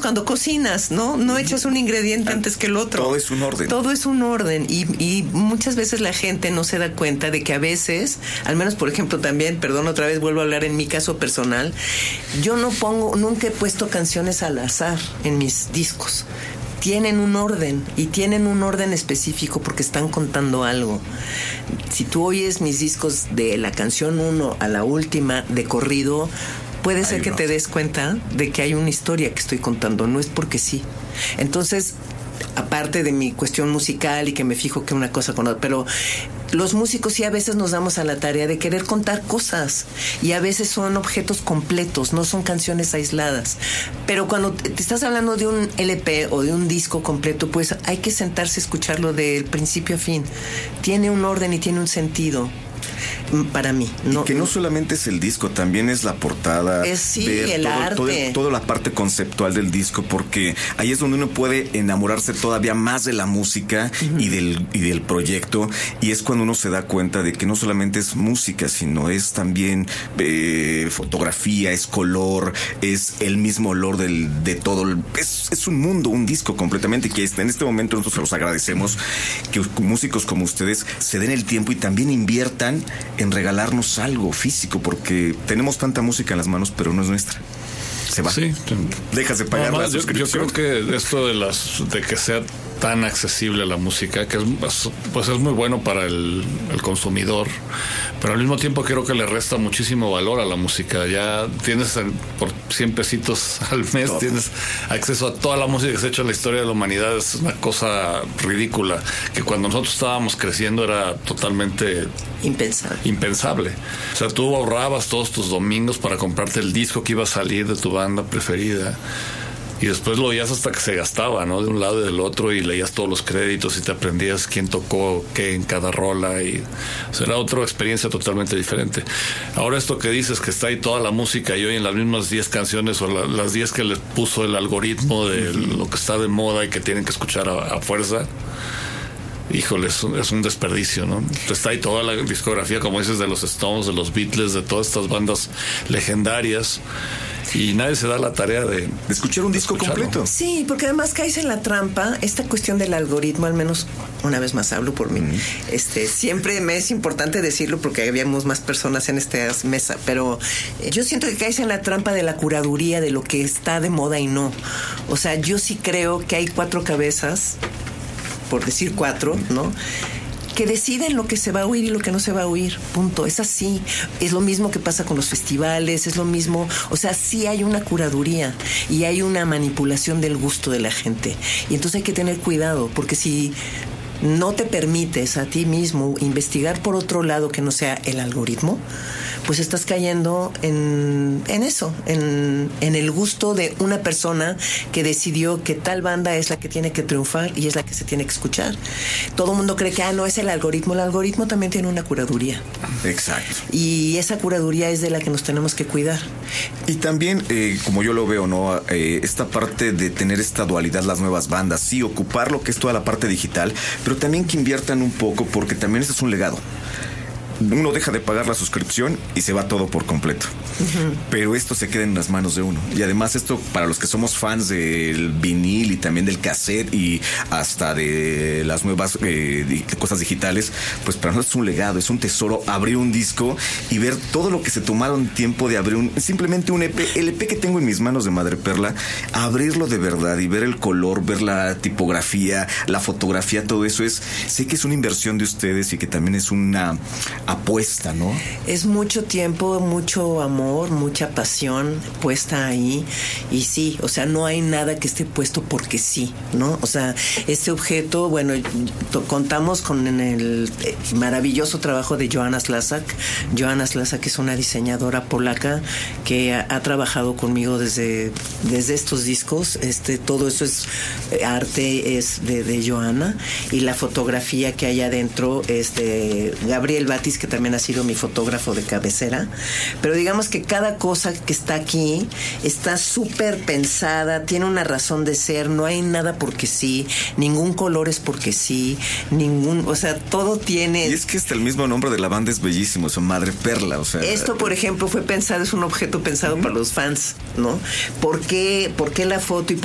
cuando cocinas, ¿no? No echas un ingrediente antes que el otro. Todo es un orden. Todo es un orden. Y muchas veces la gente no se da cuenta de que a veces, al menos por ejemplo también, perdón, otra vez vuelvo a hablar en mi caso personal, yo nunca he puesto canciones al azar en mis discos. Tienen un orden y tienen un orden específico porque están contando algo. Si tú oyes mis discos de la canción 1 a la última de corrido, puede ser que te des cuenta de que hay una historia que estoy contando, no es porque sí. Entonces, aparte de mi cuestión musical y que me fijo que una cosa con otra, pero los músicos sí a veces nos damos a la tarea de querer contar cosas y a veces son objetos completos, no son canciones aisladas. Pero cuando te estás hablando de un LP o de un disco completo, pues hay que sentarse a escucharlo del principio a fin. Tiene un orden y tiene un sentido. Para mí. Y que no solamente es el disco, también es la portada. Sí, el arte. Toda la parte conceptual del disco, porque ahí es donde uno puede enamorarse todavía más de la música y del proyecto. Y es cuando uno se da cuenta de que no solamente es música, sino es también fotografía, es color, es el mismo olor de todo. Es un mundo, un disco completamente. Y que en este momento nosotros se los agradecemos que músicos como ustedes se den el tiempo y también inviertan en regalarnos algo físico, porque tenemos tanta música en las manos, pero no es nuestra. Se va. Sí. Dejas de pagar la suscripción. Yo creo que esto de que sea tan accesible la música, que pues es muy bueno para el consumidor, pero al mismo tiempo creo que le resta muchísimo valor a la música. Ya tienes por 100 pesitos al mes, todo. Tienes acceso a toda la música que se ha hecho en la historia de la humanidad. Es una cosa ridícula, que cuando nosotros estábamos creciendo era totalmente impensable. O sea, tú ahorrabas todos tus domingos para comprarte el disco que iba a salir de tu banda preferida. Y después lo oías hasta que se gastaba, ¿no? De un lado y del otro, y leías todos los créditos y te aprendías quién tocó qué en cada rola, y será otra experiencia totalmente diferente. Ahora esto que dices, que está ahí toda la música y oyen las mismas 10 canciones o las 10 que les puso el algoritmo de lo que está de moda y que tienen que escuchar a fuerza. Híjole, es un desperdicio, ¿no? Está ahí toda la discografía, como dices, de los Stones, de los Beatles, de todas estas bandas legendarias, y nadie se da la tarea de escuchar un disco completo. Sí, porque además caes en la trampa, esta cuestión del algoritmo, al menos una vez más hablo por mí. Siempre me es importante decirlo porque habíamos más personas en esta mesa, pero yo siento que caes en la trampa de la curaduría de lo que está de moda y no. O sea, yo sí creo que hay 4 cabezas, por decir 4, ¿no?, que deciden lo que se va a oír y lo que no se va a oír, punto. Es así. Es lo mismo que pasa con los festivales, es lo mismo. O sea, sí hay una curaduría y hay una manipulación del gusto de la gente. Y entonces hay que tener cuidado, porque si no te permites a ti mismo investigar por otro lado que no sea el algoritmo, pues estás cayendo en eso, en el gusto de una persona que decidió que tal banda es la que tiene que triunfar y es la que se tiene que escuchar. Todo el mundo cree que no es el algoritmo también tiene una curaduría. Exacto. Y esa curaduría es de la que nos tenemos que cuidar. Y también, como yo lo veo, ¿no? Esta parte de tener esta dualidad, las nuevas bandas, sí, ocupar lo que es toda la parte digital, pero también que inviertan un poco, porque también ese es un legado. Uno deja de pagar la suscripción y se va todo por completo. Pero esto se queda en las manos de uno. Y además esto, para los que somos fans del vinil y también del cassette y hasta de las nuevas cosas digitales, pues para nosotros es un legado, es un tesoro abrir un disco y ver todo lo que se tomaron tiempo de abrir simplemente un EP. El EP que tengo en mis manos de Madreperla, abrirlo de verdad y ver el color, ver la tipografía, la fotografía, todo eso sé que es una inversión de ustedes y que también es una apuesta, ¿no? Es mucho tiempo, mucho amor, mucha pasión puesta ahí. Y sí, o sea, no hay nada que esté puesto porque sí, ¿no? O sea, este objeto, bueno, contamos con el maravilloso trabajo de Joanna Slazak. Joanna Slazak es una diseñadora polaca que ha trabajado conmigo desde estos discos. Todo eso es arte, es de Joanna, y la fotografía que hay adentro es de Gabriel Batis, que también ha sido mi fotógrafo de cabecera. Pero digamos que cada cosa que está aquí está súper pensada, tiene una razón de ser, no hay nada porque sí, ningún color es porque sí, o sea, todo tiene. Y es que hasta el mismo nombre de la banda es bellísimo, son Madreperla, o sea. Esto, por ejemplo, fue pensado, es un objeto pensado para los fans, ¿no? ¿Por qué la foto y